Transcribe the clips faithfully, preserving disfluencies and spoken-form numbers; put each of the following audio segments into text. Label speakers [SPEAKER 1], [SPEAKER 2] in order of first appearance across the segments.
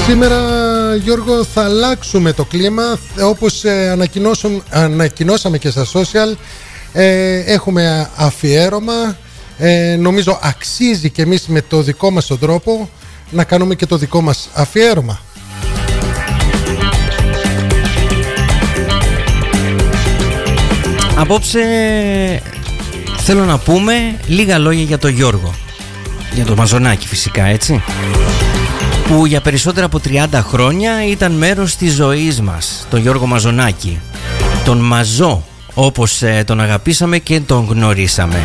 [SPEAKER 1] Σήμερα, Γιώργο, θα αλλάξουμε το κλίμα. Όπως ε, ανακοινώσαμε και στα social, ε, έχουμε αφιέρωμα. ε, Νομίζω αξίζει και εμείς με το δικό μας τον τρόπο να κάνουμε και το δικό μας αφιέρωμα.
[SPEAKER 2] Απόψε θέλω να πούμε λίγα λόγια για τον Γιώργο. Για τον Μαζονάκη φυσικά, έτσι, που για περισσότερα από τριάντα χρόνια ήταν μέρος της ζωής μας. Τον Γιώργο Μαζονάκη, τον Μαζό όπως τον αγαπήσαμε και τον γνωρίσαμε.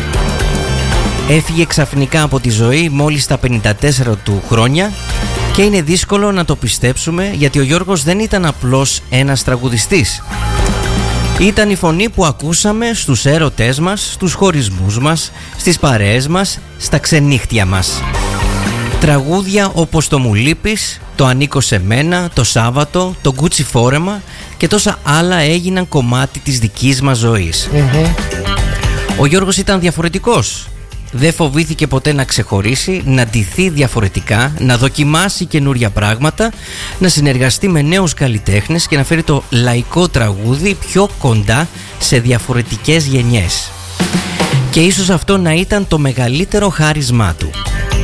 [SPEAKER 2] Έφυγε ξαφνικά από τη ζωή μόλις στα πενήντα τέσσερα του χρόνια και είναι δύσκολο να το πιστέψουμε, γιατί ο Γιώργος δεν ήταν απλώς ένας τραγουδιστής. Ήταν η φωνή που ακούσαμε στους έρωτές μας, στους χωρισμούς μας, στις παρέες μας, στα ξενύχτια μας. Τραγούδια όπως το «Μου λείπεις», το «Ανήκω σε μένα», το «Σάββατο», το «Γκούτσι φόρεμα» και τόσα άλλα έγιναν κομμάτι της δικής μας ζωής. Mm-hmm. Ο Γιώργος ήταν διαφορετικός. Δεν φοβήθηκε ποτέ να ξεχωρίσει, να ντυθεί διαφορετικά, να δοκιμάσει καινούρια πράγματα, να συνεργαστεί με νέους καλλιτέχνες και να φέρει το λαϊκό τραγούδι πιο κοντά σε διαφορετικές γενιές. Και ίσως αυτό να ήταν το μεγαλύτερο χάρισμά του.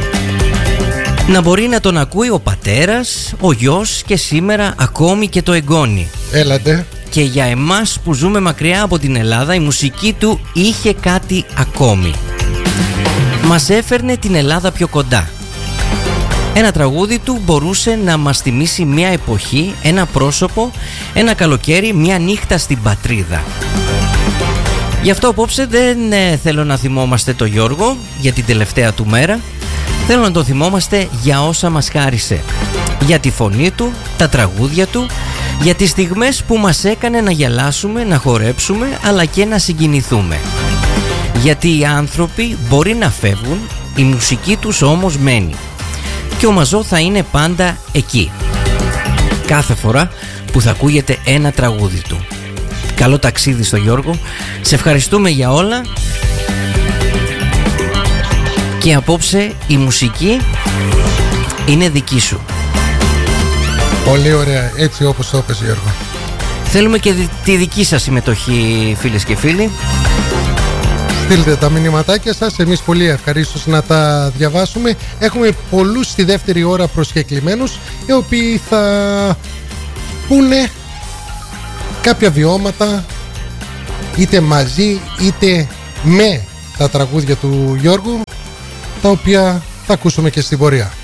[SPEAKER 2] Να μπορεί να τον ακούει ο πατέρας, ο γιος και σήμερα ακόμη και το εγγόνι.
[SPEAKER 1] Έλατε.
[SPEAKER 2] Και για εμάς που ζούμε μακριά από την Ελλάδα, η μουσική του είχε κάτι ακόμη. Μας έφερνε την Ελλάδα πιο κοντά. Ένα τραγούδι του μπορούσε να μας θυμίσει μια εποχή, ένα πρόσωπο, ένα καλοκαίρι, μια νύχτα στην πατρίδα. Γι' αυτό απόψε δεν ε, θέλω να θυμόμαστε το Γιώργο για την τελευταία του μέρα. Θέλω να το θυμόμαστε για όσα μας χάρισε. Για τη φωνή του, τα τραγούδια του, για τις στιγμές που μας έκανε να γελάσουμε, να χορέψουμε, αλλά και να συγκινηθούμε. Γιατί οι άνθρωποι μπορεί να φεύγουν, η μουσική τους όμως μένει. Και ο Μαζό θα είναι πάντα εκεί. Κάθε φορά που θα ακούγεται ένα τραγούδι του. Καλό ταξίδι στο Γιώργο. Σε ευχαριστούμε για όλα. Και απόψε η μουσική είναι δική σου.
[SPEAKER 1] Πολύ ωραία, έτσι όπως το είπες, Γιώργο.
[SPEAKER 2] Θέλουμε και τη δική σας συμμετοχή, φίλες και φίλοι.
[SPEAKER 1] Στείλτε τα μηνυματάκια σας, εμείς πολύ ευχαρίστως να τα διαβάσουμε. Έχουμε πολλούς στη δεύτερη ώρα προσκεκλημένους, οι οποίοι θα πούνε κάποια βιώματα, είτε μαζί είτε με τα τραγούδια του Γιώργου, τα οποία θα ακούσουμε και στην πορεία.